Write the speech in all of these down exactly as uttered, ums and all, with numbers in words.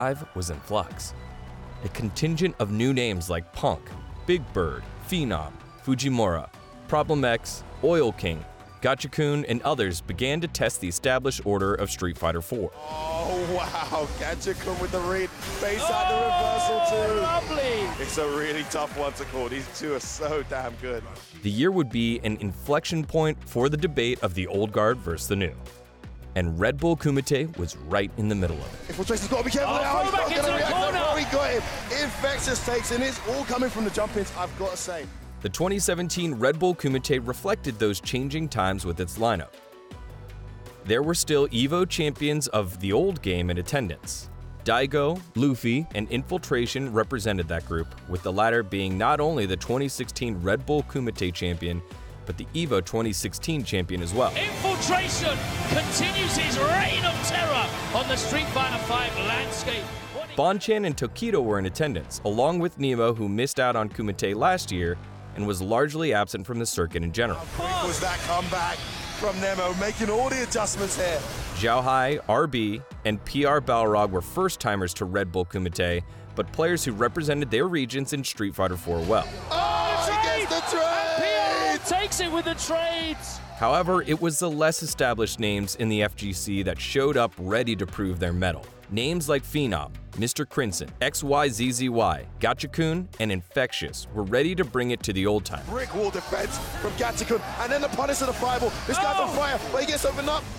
five was in flux. A contingent of new names like Punk, Big Bird, Phenom, Fujimura, Problem X, Oil King, Gachikun, and others began to test the established order of Street Fighter four. Oh wow, Gachikun with the read, face oh, out the reversal too. Lovely! It's a really tough one to call. These two are so damn good. The year would be an inflection point for the debate of the old guard versus the new. And Red Bull Kumite was right in the middle of it. Infiltration's got to be careful oh, now. He's back not into going to the react. corner. Oh, he got him. Infectious takes in. It's all coming from the jump-ins, I've got to say. The twenty seventeen Red Bull Kumite reflected those changing times with its lineup. There were still EVO champions of the old game in attendance. Daigo, Luffy, and Infiltration represented that group, with the latter being not only the twenty sixteen Red Bull Kumite champion, but the EVO twenty sixteen champion as well. Infiltration continues his reign of terror on the Street Fighter five landscape. Bonchan and Tokido were in attendance, along with Nemo, who missed out on Kumite last year and was largely absent from the circuit in general. How quick was that comeback from Nemo, making all the adjustments here. Xiao Hai, R B, and P R Balrog were first-timers to Red Bull Kumite, but players who represented their regions in Street Fighter four well. Oh, he gets the trade! P R takes it with the trades! However, it was the less established names in the F G C that showed up ready to prove their mettle. Names like Phenom, Mister Crimson, X Y Z Z Y, Gachikun, and Infectious were ready to bring it to the old time. Brick wall defense from Gachikun, and then the punish of the fireball. This guy's oh. on fire, but he gets opened up.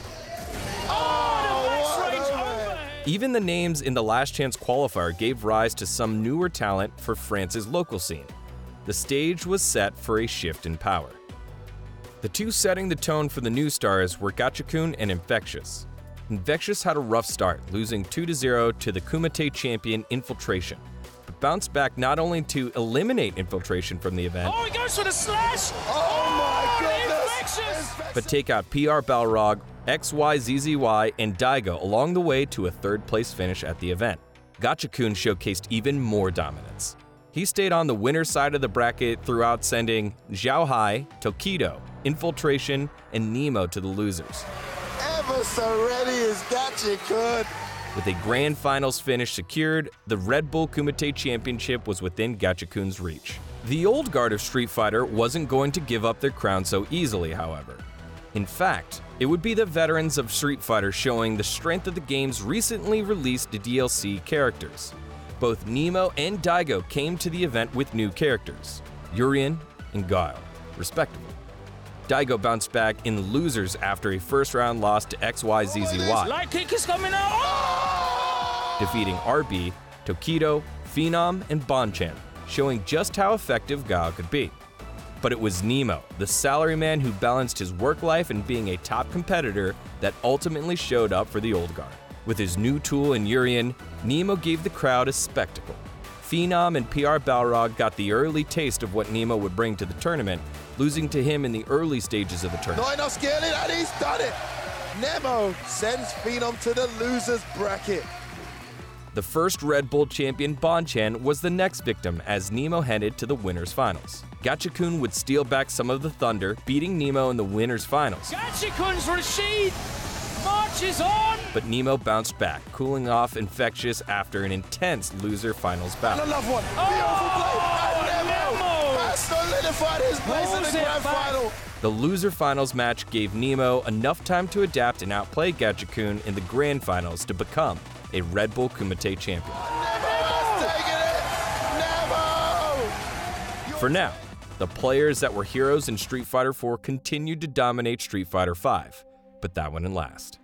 Oh, what the max range a- overhead. Even the names in the Last Chance qualifier gave rise to some newer talent for France's local scene. The stage was set for a shift in power. The two setting the tone for the new stars were Gachikun and Infectious. Infectious had a rough start, losing two to zero to the Kumite champion Infiltration, but bounced back not only to eliminate Infiltration from the event, Oh, he goes for the slash! Oh my goodness! Infectious! but take out P R Balrog, X Y Z Z Y, and Daigo along the way to a third place finish at the event. Gachikun showcased even more dominance. He stayed on the winner's side of the bracket throughout, sending Xiao Hai, Tokido, Infiltration, and Nemo to the losers. Ever so ready as Gachikun. With a grand finals finish secured, the Red Bull Kumite Championship was within Gachikun's reach. The old guard of Street Fighter wasn't going to give up their crown so easily, however. In fact, it would be the veterans of Street Fighter showing the strength of the game's recently released D L C characters. Both Nemo and Daigo came to the event with new characters, Urien and Guile, respectively. Daigo bounced back in the losers after a first-round loss to X Y Z Z Y, Light kick is coming out! Oh! defeating R B, Tokido, Phenom, and Bonchan, showing just how effective Guile could be. But it was Nemo, the salaryman who balanced his work life and being a top competitor, that ultimately showed up for the old guard. With his new tool in Urien, Nemo gave the crowd a spectacle. Phenom and P R Balrog got the early taste of what Nemo would bring to the tournament, losing to him in the early stages of the tournament. Not enough scaling, and he's done it. Nemo sends Phenom to the losers bracket. The first Red Bull champion, Bonchan, was the next victim as Nemo headed to the winners finals. Gachikun would steal back some of the thunder, beating Nemo in the winners finals. Gachikun's Rashid marches on! But Nemo bounced back, cooling off Infectious after an intense loser finals And battle. I love one. Oh, Beautiful play. And Nemo Nemo! has solidified his place in Pulls the it grand back. final. The loser finals match gave Nemo enough time to adapt and outplay Gachikun in the grand finals to become a Red Bull Kumite champion. Nemo's taking it. Nemo! For now, the players that were heroes in Street Fighter four continued to dominate Street Fighter five, but that wouldn't last.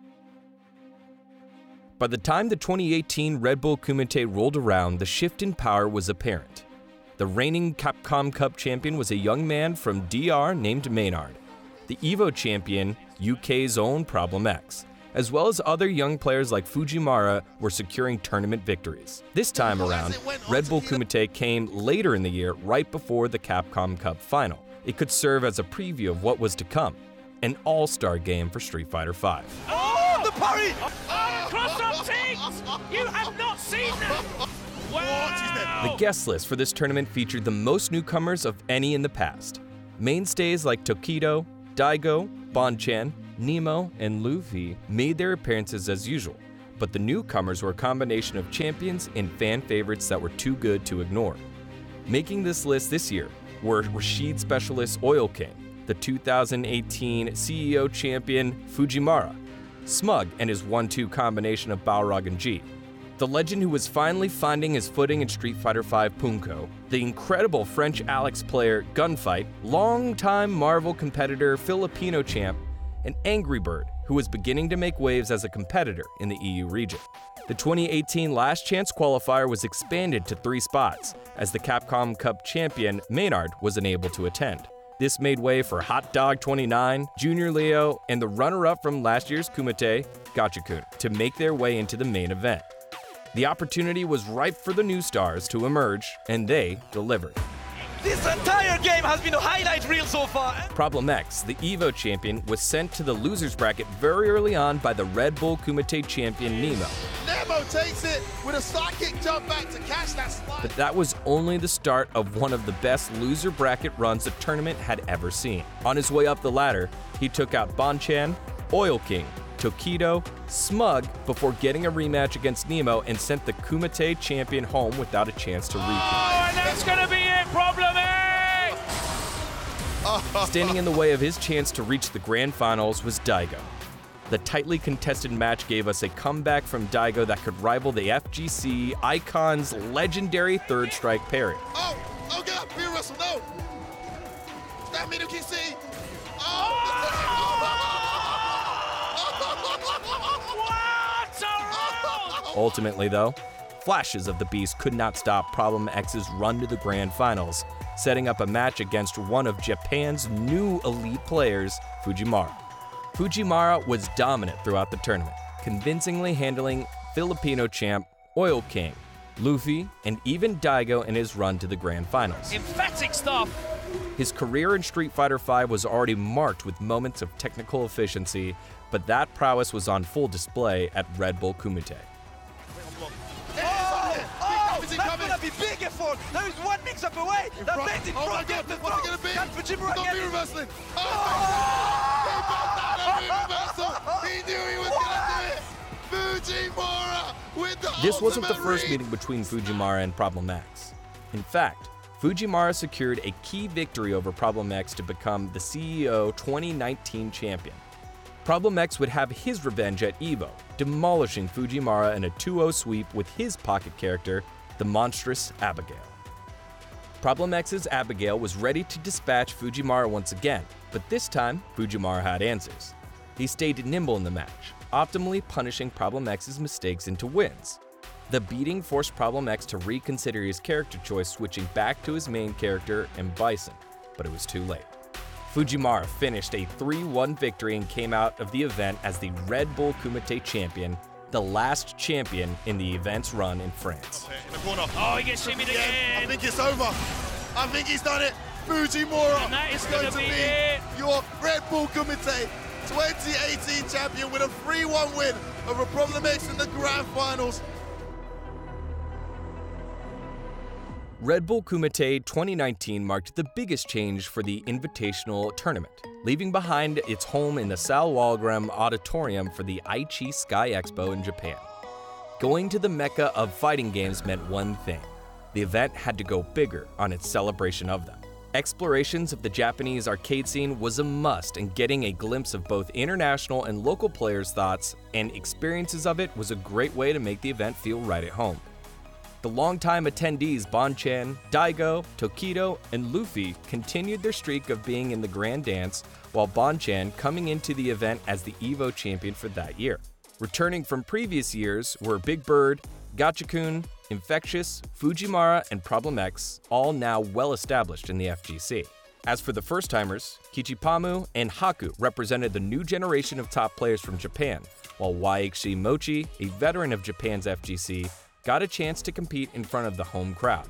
By the time the twenty eighteen Red Bull Kumite rolled around, the shift in power was apparent. The reigning Capcom Cup champion was a young man from D R named Maynard. The EVO champion, U K's own Problem X, as well as other young players like Fujimura, were securing tournament victories. This time around, Red Bull Kumite came later in the year, right before the Capcom Cup final. It could serve as a preview of what was to come, an all-star game for Street Fighter five. Oh, the parry! Oh, cross-up tigs! You have not seen that! Wow! The guest list for this tournament featured the most newcomers of any in the past. Mainstays like Tokido, Daigo, Bonchan, Nemo, and Luffy made their appearances as usual, but the newcomers were a combination of champions and fan favorites that were too good to ignore. Making this list this year were Rashid Specialist Oil King, the two thousand eighteen C E O champion Fujiwara, Smug and his one two combination of Balrog and G, the legend who was finally finding his footing in Street Fighter five Punko, the incredible French Alex player Gunfight, longtime Marvel competitor Filipino champ, and Angry Bird, who was beginning to make waves as a competitor in the E U region. The twenty eighteen Last Chance qualifier was expanded to three spots, as the Capcom Cup champion Maynard was unable to attend. This made way for Hot Dog twenty-nine, Junior Leo, and the runner-up from last year's Kumite, Gachikun, to make their way into the main event. The opportunity was ripe for the new stars to emerge, and they delivered. This entire game has been a highlight reel so far. Problem X, the EVO champion, was sent to the losers bracket very early on by the Red Bull Kumite champion Nemo. Nemo takes it with a sidekick jump back to catch that slide. But that was only the start of one of the best loser bracket runs the tournament had ever seen. On his way up the ladder, he took out Bonchan, Oil King, Tokido, Smug before getting a rematch against Nemo and sent the Kumite champion home without a chance to repeat. Oh, and that's gonna be it, Problem X! Standing in the way of his chance to reach the grand finals was Daigo. The tightly contested match gave us a comeback from Daigo that could rival the F G C Icon's legendary third strike parry. Oh, oh God, Beer Russell, no! That mean you can see. Oh! What a roll! Ultimately, though, flashes of the beast could not stop Problem X's run to the grand finals, setting up a match against one of Japan's new elite players, Fujiwara. Fujiwara was dominant throughout the tournament, convincingly handling Filipino champ Oil King, Luffy, and even Daigo in his run to the grand finals. Emphatic stuff! His career in Street Fighter five was already marked with moments of technical efficiency, but that prowess was on full display at Red Bull Kumite. That's gonna be big effort! There is one mix-up away! That makes it Oh my front God, of the what's it gonna be? Can Fujiwara Don't get be it? reversing. Oh, he bought that reversal. He knew he was gonna do it. Fujiwara with the This wasn't the ultimate first read. meeting between Fujiwara and Problem X. In fact, Fujiwara secured a key victory over Problem X to become the C E O twenty nineteen champion. Problem X would have his revenge at EVO, demolishing Fujiwara in a two oh sweep with his pocket character, the monstrous Abigail. Problem X's Abigail was ready to dispatch Fujiwara once again, but this time, Fujiwara had answers. He stayed nimble in the match, optimally punishing Problem X's mistakes into wins. The beating forced Problem X to reconsider his character choice, switching back to his main character and Bison, but it was too late. Fujiwara finished a three one victory and came out of the event as the Red Bull Kumite champion, the last champion in the event's run in France. In the corner. Oh, he gets shimmied I again! think it's over. I think he's done it. Fujiwara And that is is gonna going to be be it. your Red Bull Kumite twenty eighteen champion with a three one win over Problem X in the grand finals. Red Bull Kumite twenty nineteen marked the biggest change for the Invitational Tournament, leaving behind its home in the Sal Wagram Auditorium for the Aichi Sky Expo in Japan. Going to the mecca of fighting games meant one thing: the event had to go bigger on its celebration of them. Explorations of the Japanese arcade scene was a must, and getting a glimpse of both international and local players' thoughts and experiences of it was a great way to make the event feel right at home. The longtime attendees Bonchan, Daigo, Tokido, and Luffy continued their streak of being in the Grand Dance, while Bonchan coming into the event as the EVO champion for that year. Returning from previous years were Big Bird, Gachikun, Infectious, Fujiwara, and Problem X, all now well established in the F G C. As for the first-timers, Kichipamu and Haku represented the new generation of top players from Japan, while Waiichi Mochi, a veteran of Japan's F G C, got a chance to compete in front of the home crowd.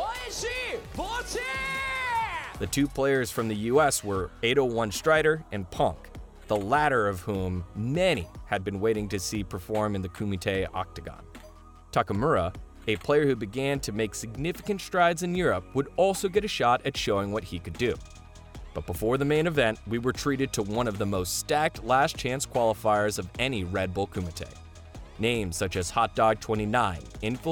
The two players from the U S were eight oh one Strider and Punk, the latter of whom many had been waiting to see perform in the Kumite Octagon. Takamura, a player who began to make significant strides in Europe, would also get a shot at showing what he could do. But before the main event, we were treated to one of the most stacked last chance qualifiers of any Red Bull Kumite. Names such as Hot Dog twenty-nine, Info